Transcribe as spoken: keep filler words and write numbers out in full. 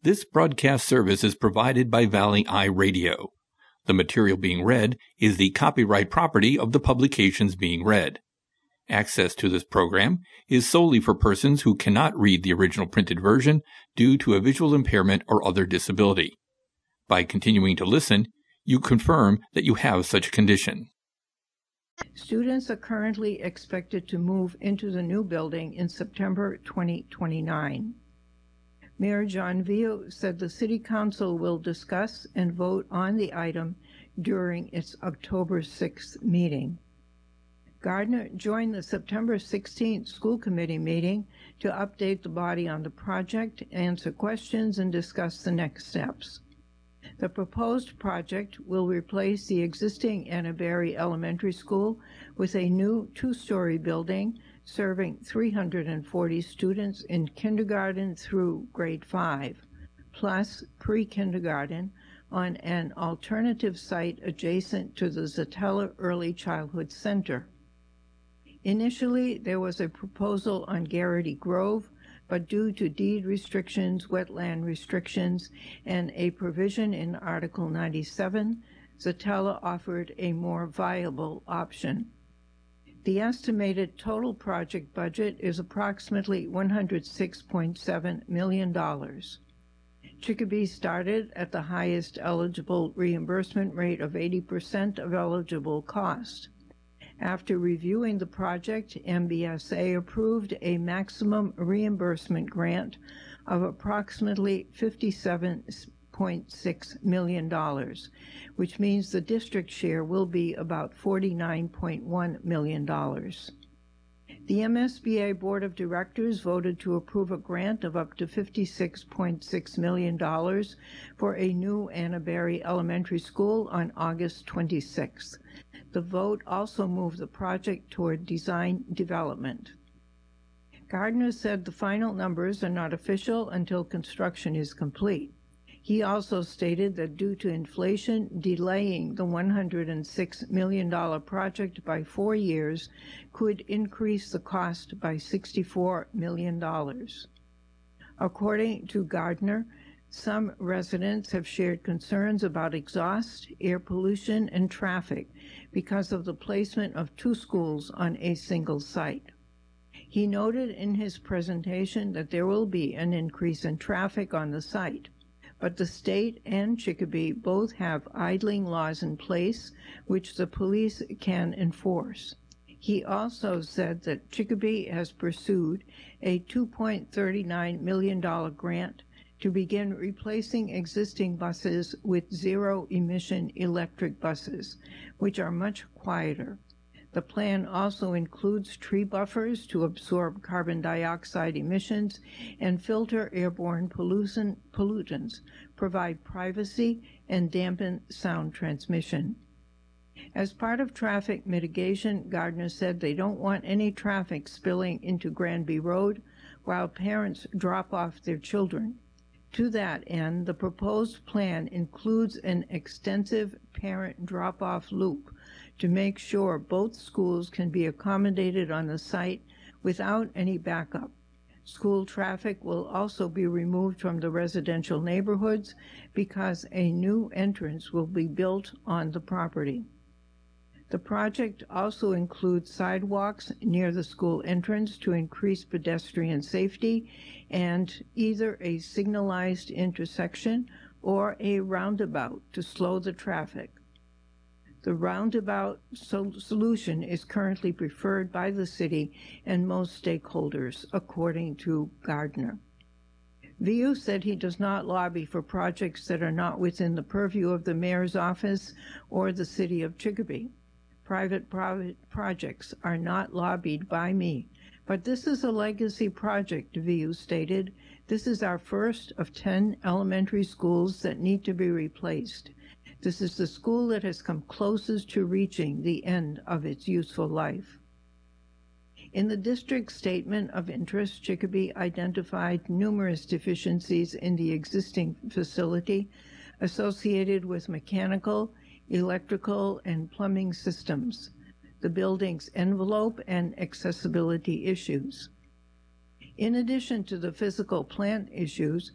This broadcast service is provided by Valley Eye Radio. The material being read is the copyright property of the publications being read. Access to this program is solely for persons who cannot read the original printed version due to a visual impairment or other disability. By continuing to listen, you confirm that you have such a condition. Students are currently expected to move into the new building in September twenty twenty-nine. Mayor John Vio said the City Council will discuss and vote on the item during its October sixth meeting. Gardner joined the September sixteenth school committee meeting to update the body on the project, answer questions, and discuss the next steps. The proposed project will replace the existing Anna Berry Elementary School with a new two-story building serving three hundred forty students in kindergarten through grade five, plus pre-kindergarten on an alternative site adjacent to the Zatella Early Childhood Center. Initially, there was a proposal on Garrity Grove, but due to deed restrictions, wetland restrictions, and a provision in Article ninety-seven, Zatella offered a more viable option. The estimated total project budget is approximately one hundred six point seven million dollars. Chicopee started at the highest eligible reimbursement rate of eighty percent of eligible cost. After reviewing the project, M B S A approved a maximum reimbursement grant of approximately fifty-seven point six million dollars, which means the district share will be about forty-nine point one million dollars. The M S B A Board of Directors voted to approve a grant of up to fifty-six point six million dollars for a new Anna Berry Elementary School on August twenty-sixth. The vote also moved the project toward design development. Gardner said the final numbers are not official until construction is complete. He also stated that due to inflation delaying the one hundred six million dollars project by four years could increase the cost by sixty-four million dollars. According to Gardner, some residents have shared concerns about exhaust, air pollution, and traffic because of the placement of two schools on a single site. He noted in his presentation that there will be an increase in traffic on the site, but the state and Chicopee both have idling laws in place which the police can enforce. He also said that Chicopee has pursued a two point three nine million dollars grant to begin replacing existing buses with zero-emission electric buses, which are much quieter. The plan also includes tree buffers to absorb carbon dioxide emissions and filter airborne pollution, pollutants, provide privacy, and dampen sound transmission. As part of traffic mitigation, Gardner said they don't want any traffic spilling into Granby Road while parents drop off their children. To that end, the proposed plan includes an extensive parent drop-off loop to make sure both schools can be accommodated on the site without any backup. School traffic will also be removed from the residential neighborhoods because a new entrance will be built on the property. The project also includes sidewalks near the school entrance to increase pedestrian safety and either a signalized intersection or a roundabout to slow the traffic. The roundabout sol- solution is currently preferred by the city and most stakeholders, according to Gardner. Vio said he does not lobby for projects that are not within the purview of the mayor's office or the city of Chicopee. Private, private projects are not lobbied by me, but this is a legacy project, Vio stated. This is our first of ten elementary schools that need to be replaced. This is the school that has come closest to reaching the end of its useful life. In the district's statement of interest, Chicopee identified numerous deficiencies in the existing facility associated with mechanical, electrical, and plumbing systems, the building's envelope, and accessibility issues. In addition to the physical plant issues,